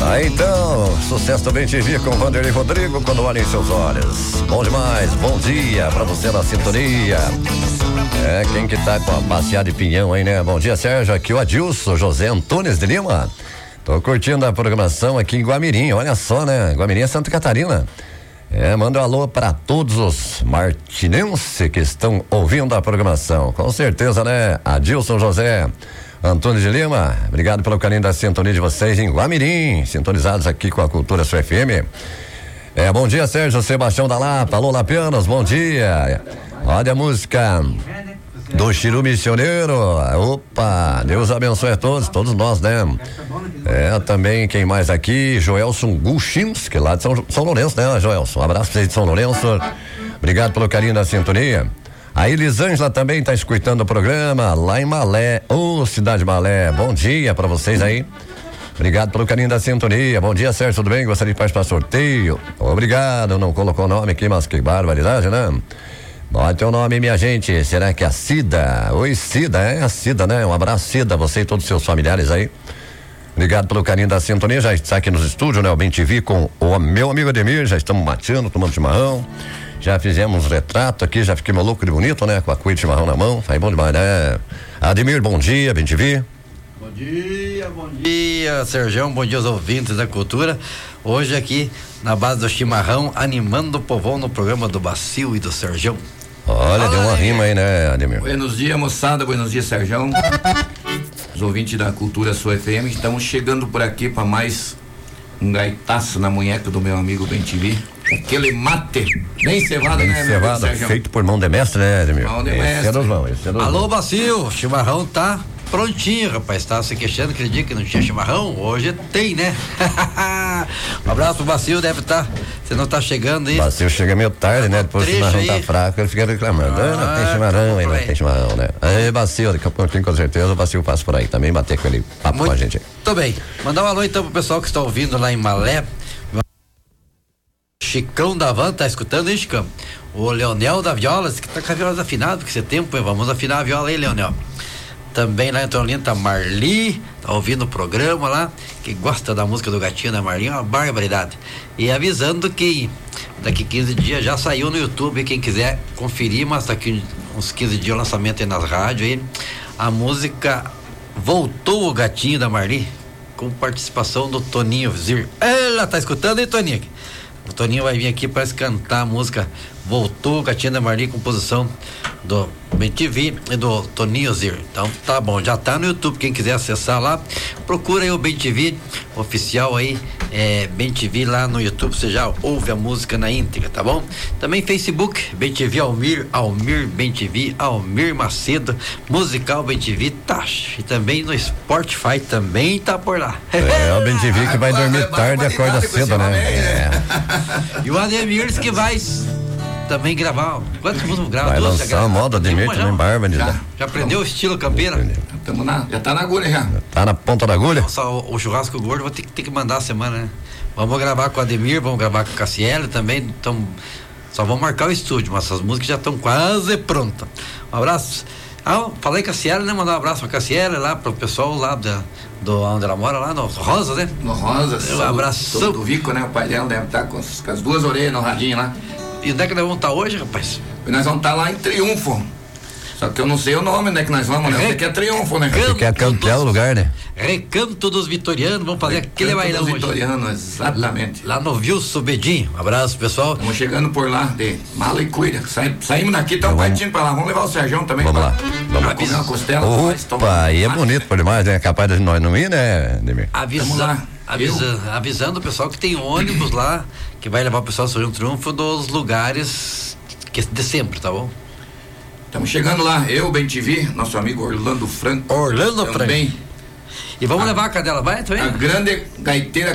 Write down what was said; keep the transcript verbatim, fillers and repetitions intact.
Aí então, sucesso do Bem T V com Vanderlei Rodrigo, quando olha em seus olhos. Bom demais, bom dia pra você na sintonia. É, quem que tá com a passeada de pinhão aí, né? Bom dia, Sérgio, aqui o Adilson José Antunes de Lima. Tô curtindo a programação aqui em Guamirim, olha só, né? Guamirim, Santa Catarina. É, manda um alô para todos os martinenses que estão ouvindo a programação. Com certeza, né? Adilson José Antônio de Lima, obrigado pelo carinho da sintonia de vocês em Guamirim, sintonizados aqui com a Cultura Sua F M. É, bom dia, Sérgio Sebastião da Lapa, alô Lapianos, bom dia. Olha a música do Chiru Missioneiro. Opa, Deus abençoe a todos, todos nós, né? É, também quem mais aqui, Joelson Guchinski, lá de São, São Lourenço, né, Joelson? Um abraço pra vocês de São Lourenço. Obrigado pelo carinho da sintonia. A Elisângela também está escutando o programa lá em Malé, ô oh, Cidade Malé. Bom dia para vocês aí. Obrigado pelo carinho da sintonia. Bom dia, Sérgio, tudo bem? Gostaria de participar do sorteio? Obrigado, não colocou o nome aqui, mas que barbaridade, né? Bota o nome, minha gente. Será que é a Cida? Oi, Cida, é a Cida, né? Um abraço, Cida, você e todos os seus familiares aí. Obrigado pelo carinho da sintonia. Já está aqui nos estúdios, né? O Bem T V com o meu amigo Ademir. Já estamos mateando, tomando chimarrão. Já fizemos um retrato aqui, já fiquei maluco de bonito, né? Com a cuia de chimarrão na mão, aí bom demais, né? Ademir, bom dia, Bem T V. Bom dia, bom dia, Sergião, bom dia aos ouvintes da cultura. Hoje aqui, na base do chimarrão, animando o povão no programa do Bacio e do Sergião. Olha, Olá, deu uma rima aí, né, Ademir? Buenos dias, moçada, buenos dias, Sergião. Os ouvintes da Cultura Sua F M, estamos chegando por aqui para mais um gaitaço na munheca do meu amigo Bem T V. Aquele mate bem cevado, bem né, cevado, feito por mão de mestre, né, Ademir? Mão de mestre. Esse é mão, esse é Alô, Bacio, chimarrão tá prontinho, rapaz. Tava se queixando aquele dia que não tinha chimarrão, hoje tem, né? Um abraço pro Bacio, deve estar, tá, você não tá chegando aí. Bacio chega meio tarde, né? Depois o chimarrão aí tá fraco, ele fica reclamando. Ah, não tem chimarrão, aí não tem chimarrão, né? Aí, Bacio, daqui a pouquinho com certeza o Bacio passa por aí também, bater com ele, papo muito, com a gente aí. Tô bem, mandar um alô então pro pessoal que está ouvindo lá em Malé. Chicão da Van, tá escutando, hein, Chicão? O Leonel da Viola, que tá com a viola afinada, porque você tem tempo, vamos afinar a viola aí, Leonel. Também lá em Tolinho tá Marli, tá ouvindo o programa lá, que gosta da música do gatinho da Marli, é uma barbaridade. E avisando que daqui quinze dias já saiu no YouTube, quem quiser conferir, mas daqui uns quinze dias o lançamento aí nas rádios aí, a música Voltou o Gatinho da Marli, com participação do Toninho Zir. Ela tá escutando, hein, Toninho? O Toninho vai vir aqui para cantar a música Voltou, Gatinha da Marli, composição do Bem T V e do Toninho Zir. Então tá bom, já tá no YouTube, quem quiser acessar lá, procura aí o Bem T V oficial aí, é, Bem T V lá no YouTube, você já ouve a música na íntegra, tá bom? Também Facebook, Bem T V Almir, Almir Bem T V, Almir Macedo, Musical Bem T V, tá, e também no Spotify também tá por lá. É, o Bem T V que vai dormir tarde e acorda cedo, né? É. E o Ademir que vai também gravar. Quantas músicas grava? Vai duas, lançar a moda, Ademir também, bárbaro. Já, já aprendeu o estilo campeira? Já, na, já tá na agulha já. já tá na ponta da agulha? Não, só o, o churrasco gordo vou ter, ter que mandar a semana, né? Vamos gravar com o Ademir, vamos gravar com o Cassiele também, então só vamos marcar o estúdio, mas essas músicas já estão quase prontas. Um abraço. Ah, falei Cassiele, né? Mandar um abraço pra Cassiele lá, pro pessoal lá da, do onde ela mora, lá no Rosas, né? No Rosas. Um abraço. Do, do Vico, né? O pai dela deve estar com, com as duas orelhas no radinho lá. E onde é que nós vamos estar hoje, rapaz? E nós vamos estar lá em Triunfo. Só que eu não sei o nome, né? Que nós vamos, né? Você que é Triunfo, né? Você quer campear o lugar, né? Recanto dos Vitorianos, vamos fazer Recanto aquele bailão dos hoje. Vitorianos, exatamente. Lá, lá no Vilso Bedinho. Um abraço, pessoal. Estamos chegando por lá, de mala e cuida. Sai, saímos daqui, tá um partindo pra lá. Vamos levar o Sergião também. Vamos pra, lá. Vamos comer uma costela. Opa, aí é bonito por demais, né? Capaz de nós não ir, né, Ademir? Avisa, avisa, avisando o pessoal que tem ônibus lá, que vai levar o pessoal ao Sergião Triunfo dos lugares que de sempre, tá bom? Estamos chegando lá, eu, Bem T V, nosso amigo Orlando Franco. Orlando também. Franco. E vamos a, levar a cadela, vai também? A grande gaiteira